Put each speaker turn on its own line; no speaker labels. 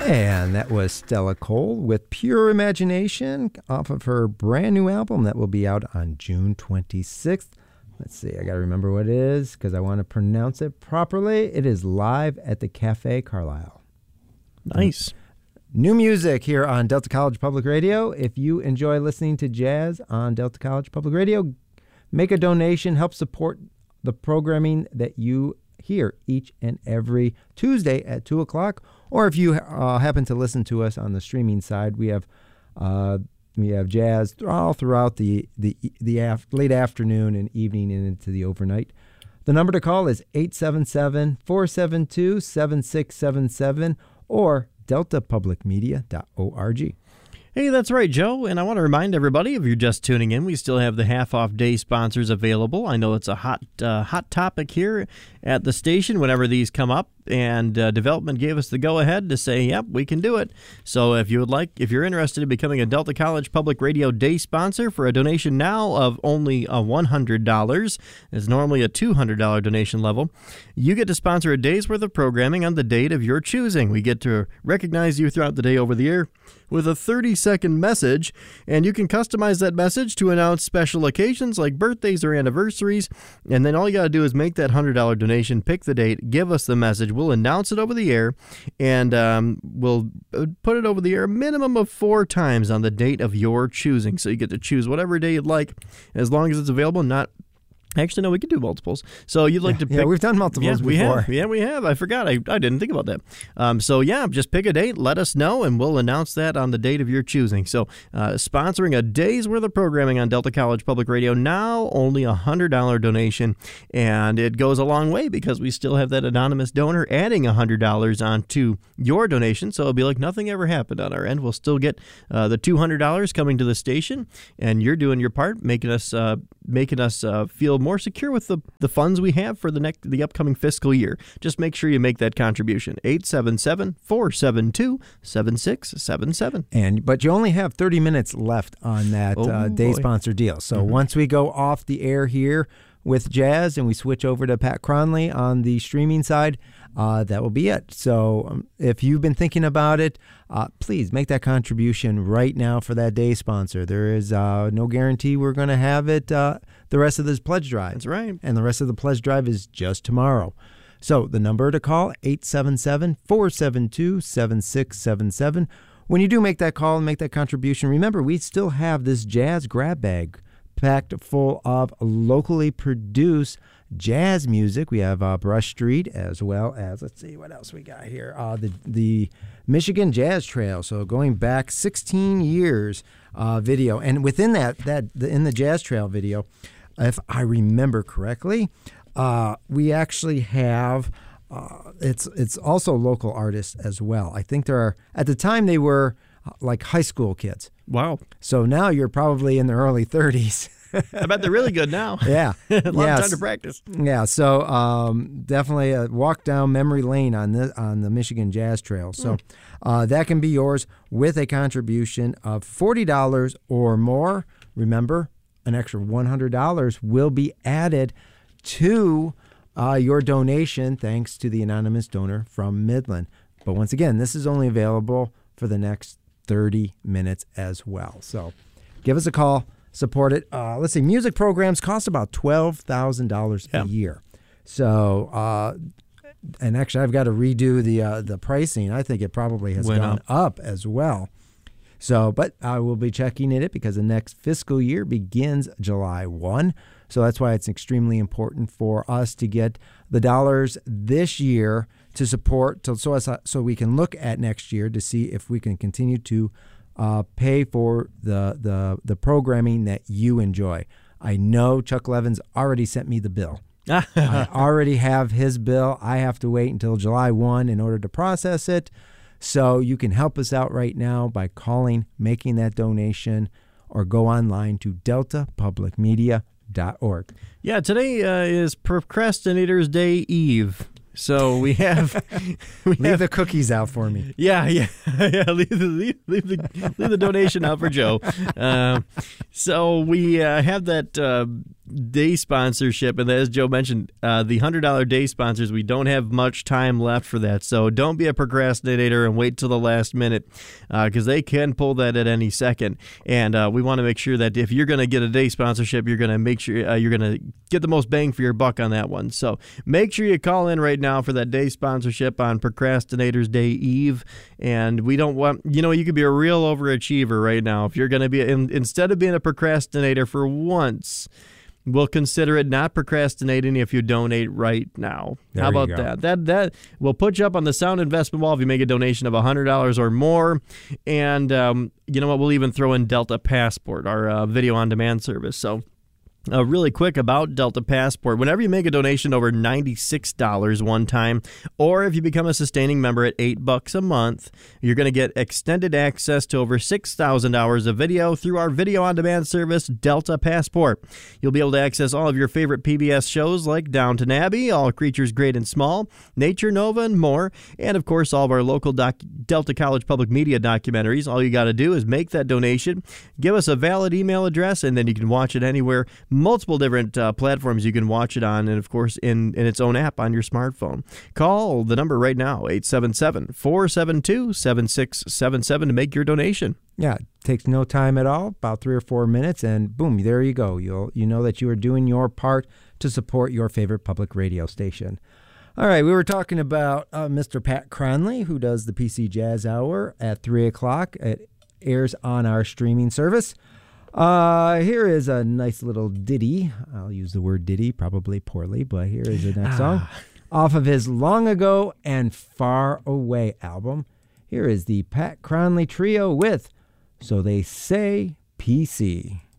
And that was Stella Cole with Pure Imagination off of her brand new album that will be out on June 26th. Let's see, I got to remember what it is because I want to pronounce it properly. It is Live at the Cafe Carlisle.
Nice.
New music here on Delta College Public Radio. If you enjoy listening to jazz on Delta College Public Radio, make a donation, help support the programming that you hear each and every Tuesday at 2 o'clock. Or if you happen to listen to us on the streaming side, we have jazz all throughout the late afternoon and evening and into the overnight. The number to call is 877-472-7677 or deltapublicmedia.org.
Hey, that's right, Joe. And I want to remind everybody, if you're just tuning in, we still have the half-off day sponsors available. I know it's a hot topic here at the station whenever these come up. And development gave us the go-ahead to say, yep, we can do it. So if you're interested in becoming a Delta College Public Radio Day sponsor for a donation now of only $100, it's normally a $200 donation level, you get to sponsor a day's worth of programming on the date of your choosing. We get to recognize you throughout the day over the air with a 30-second message, and you can customize that message to announce special occasions like birthdays or anniversaries, and then all you got to do is make that $100 donation, pick the date, give us the message. We'll announce it over the air, and we'll put it over the air a minimum of 4 times on the date of your choosing. So you get to choose whatever day you'd like, as long as it's available, not... Actually, no, we could do multiples. So you'd like to pick...
Yeah, we've done multiples before.
We have. I forgot. I didn't think about that. Just pick a date, let us know, and we'll announce that on the date of your choosing. So sponsoring a day's worth of programming on Delta College Public Radio, now only a $100 donation, and it goes a long way because we still have that anonymous donor adding $100 onto your donation, so it'll be like nothing ever happened on our end. We'll still get the $200 coming to the station, and you're doing your part, making us feel more secure with the funds we have for the upcoming fiscal year. Just make sure you make that contribution. 877-472-7677.
But you only have 30 minutes left on that day sponsor deal. So once we go off the air here with jazz and we switch over to Pat Cronley on the streaming side, that will be it. So if you've been thinking about it, please make that contribution right now for that day sponsor. There is no guarantee we're going to have it the rest of this pledge drive.
That's right.
And the rest of the pledge drive is just tomorrow. So the number to call, 877-472-7677. When you do make that call and make that contribution, remember, we still have this jazz grab bag packed full of locally produced jazz music. We have Brush Street, as well as, let's see what else we got here, the Michigan Jazz Trail. So going back 16 years video. And within in the Jazz Trail video, if I remember correctly, we actually have, it's also local artists as well. I think there are, at the time they were like high school kids.
Wow.
So now you're probably in the early 30s.
I bet they're really good now.
Yeah.
A lot of time to practice.
Yeah, so definitely a walk down memory lane on the Michigan Jazz Trail. So that can be yours with a contribution of $40 or more. Remember, an extra $100 will be added to your donation thanks to the anonymous donor from Midland. But once again, this is only available for the next 30 minutes as well. So give us a call. Support it. Let's see, music programs cost about $12,000 a year. So, and actually, I've got to redo the pricing. I think it probably has gone up as well. So, but I will be checking it because the next fiscal year begins July 1. So that's why it's extremely important for us to get the dollars this year to support, so we can look at next year to see if we can continue to pay for the programming that you enjoy. I know Chuck Levins already sent me the bill. I already have his bill. I have to wait until July 1 in order to process it. So you can help us out right now by calling, making that donation, or go online to deltapublicmedia.org.
Yeah, today is Procrastinators Day Eve. So we have...
leave the cookies out for me.
Yeah. Leave the donation out for Joe. So we have that day sponsorship, and as Joe mentioned, the $100 day sponsors, we don't have much time left for that. So don't be a procrastinator and wait till the last minute, because they can pull that at any second. And we want to make sure that if you're going to get a day sponsorship, you're going to make sure you're going to get the most bang for your buck on that one. So make sure you call in right now for that day sponsorship on Procrastinators Day Eve. And we don't want, you could be a real overachiever right now. If you're going to be, instead of being a procrastinator for once, we'll consider it not procrastinating if you donate right now.
There
How about
you go.
that? We'll put you up on the Sound Investment Wall if you make a donation of $100 or more. And you know what? We'll even throw in Delta Passport, our video on demand service. So really quick about Delta Passport. Whenever you make a donation over $96 one time, or if you become a sustaining member at $8 a month, you're going to get extended access to over 6,000 hours of video through our video on demand service, Delta Passport. You'll be able to access all of your favorite PBS shows like Downton Abbey, All Creatures Great and Small, Nature Nova, and more. And of course, all of our local Delta College Public Media documentaries. All you got to do is make that donation, give us a valid email address, and then you can watch it anywhere. Multiple different platforms you can watch it on, and of course in its own app on your smartphone. Call the number right now, 877-472-7677 to make your donation.
Yeah, it takes no time at all, about 3 or 4 minutes, and boom, there you go. You know that you are doing your part to support your favorite public radio station. All right, we were talking about Mr. Pat Cronley, who does the PC Jazz Hour at 3 o'clock. It airs on our streaming service. Here is a nice little ditty. I'll use the word ditty, probably poorly, but here is the next song. Off of his Long Ago and Far Away album. Here is the Pat Cronley Trio with So They Say PC.